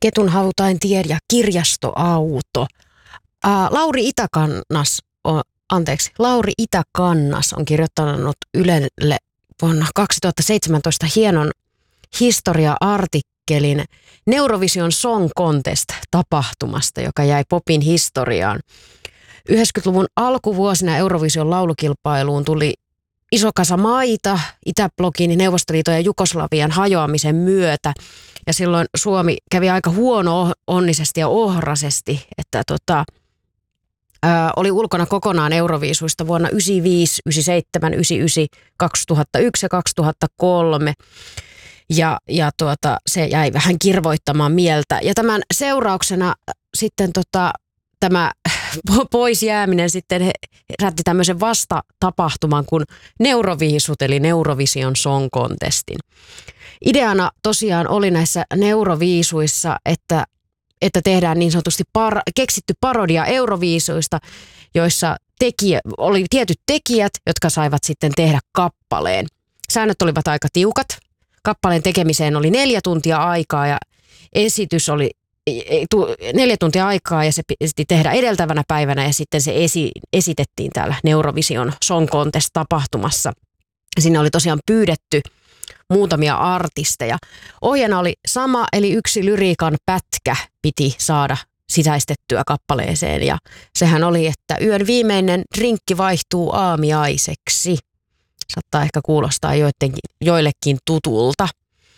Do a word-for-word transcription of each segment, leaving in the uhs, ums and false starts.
Ketunhautaintie ja kirjastoauto. Ää, Lauri Itäkannas, on, anteeksi, Lauri Itäkannas on kirjoittanut Ylelle vuonna kaksituhattaseitsemäntoista hienon historia-artikkelin Eurovision Song Contest-tapahtumasta, joka jäi popin historiaan. yhdeksänkymmentäluvun alkuvuosina Eurovision laulukilpailuun tuli iso kasa maita Itäblogin, Neuvostoliiton ja Jugoslavian hajoamisen myötä. Ja silloin Suomi kävi aika huono-onnisesti ja ohrasesti, että tota, ää, oli ulkona kokonaan Euroviisuista vuonna yhdeksänkymmentäviisi, yhdeksänkymmentäseitsemän, yhdeksänkymmentäyhdeksän, kaksituhattayksi ja kaksituhattakolme. Ja, ja tuota, se jäi vähän kirvoittamaan mieltä. Ja tämän seurauksena sitten tota, tämä pois jääminen sitten herätti tämmöisen vastatapahtuman kuin Neuroviisut, eli Neurovision Song Contestin. Ideana tosiaan oli näissä Neuroviisuissa, että, että tehdään niin sanotusti par, keksitty parodia Euroviisuista, joissa tekijä, oli tietyt tekijät, jotka saivat sitten tehdä kappaleen. Säännöt olivat aika tiukat. Kappaleen tekemiseen oli neljä tuntia aikaa ja esitys oli neljä tuntia aikaa ja se piti tehdä edeltävänä päivänä ja sitten se esi, esitettiin täällä Neurovision Song Contest-tapahtumassa. Siinä oli tosiaan pyydetty muutamia artisteja. Ohjana oli sama, eli yksi lyriikan pätkä piti saada sisäistettyä kappaleeseen ja sehän oli, että yön viimeinen drinkki vaihtuu aamiaiseksi. Saattaa ehkä kuulostaa joidenkin, joillekin tutulta.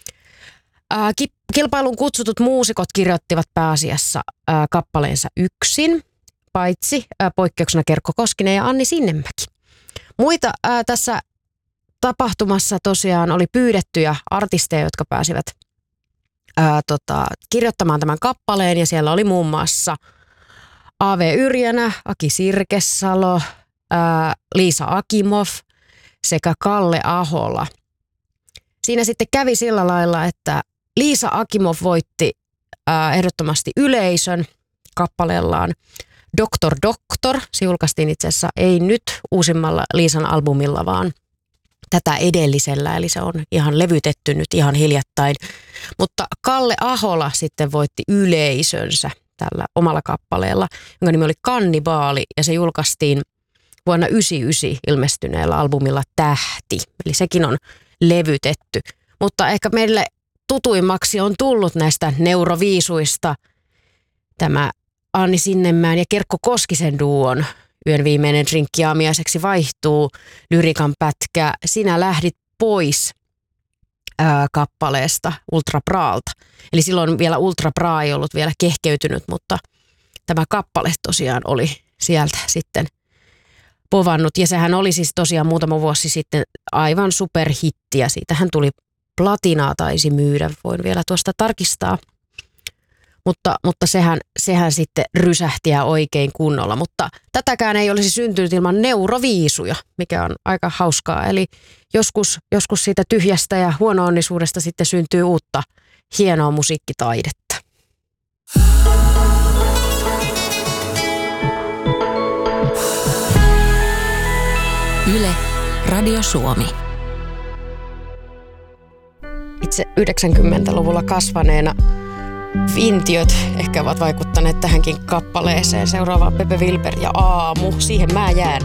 Ää, kilpailun kutsutut muusikot kirjoittivat pääasiassa ää, kappaleensa yksin, paitsi ää, poikkeuksena Kerkko Koskinen ja Anni Sinnemäki. Muita ää, tässä tapahtumassa tosiaan oli pyydettyjä artisteja, jotka pääsivät ää, tota, kirjoittamaan tämän kappaleen ja siellä oli muun muassa A V Yrjänä, Aki Sirkesalo, ää, Liisa Akimov sekä Kalle Ahola. Siinä sitten kävi sillä lailla, että Liisa Akimov voitti ää, ehdottomasti yleisön kappaleellaan Doktor Doktor. Se julkaistiin itse asiassa ei nyt uusimmalla Liisan albumilla, vaan tätä edellisellä. Eli se on ihan levytetty nyt ihan hiljattain. Mutta Kalle Ahola sitten voitti yleisönsä tällä omalla kappaleella, jonka nimi oli Kannibaali. Ja se julkaistiin vuonna yhdeksänkymmentäyhdeksän ilmestyneellä albumilla Tähti. Eli sekin on levytetty. Mutta ehkä meille tutuimmaksi on tullut näistä Neuroviisuista tämä Anni Sinnemäen ja Kerkko Koskisen duon Yön viimeinen drinkki aamiaiseksi vaihtuu lyrikan pätkä Sinä lähdit pois ää, kappaleesta Ultra Braalta. Eli silloin vielä Ultra Bra ei ollut vielä kehkeytynyt, mutta tämä kappale tosiaan oli sieltä sitten povannut. Ja sehän oli siis tosiaan muutama vuosi sitten aivan superhitti ja siitähän tuli platinaa taisi myydä, voin vielä tuosta tarkistaa. Mutta, mutta sehän, sehän sitten rysähtiä oikein kunnolla. Mutta tätäkään ei olisi syntynyt ilman Neuroviisuja, mikä on aika hauskaa. Eli joskus, joskus siitä tyhjästä ja huono-onnisuudesta sitten syntyy uutta hienoa musiikkitaidetta. Yle, Radio Suomi. Itse yhdeksänkymmentäluvulla kasvaneena vintiöt ehkä ovat vaikuttaneet tähänkin kappaleeseen. Seuraava Pepe Wilber ja Aamu. Siihen mä jään.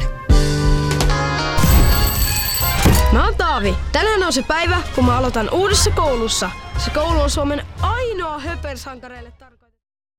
Mä oon Taavi. Tänään on se päivä, kun mä aloitan uudessa koulussa. Se koulu on Suomen ainoa höpersankareille tarkoitettu.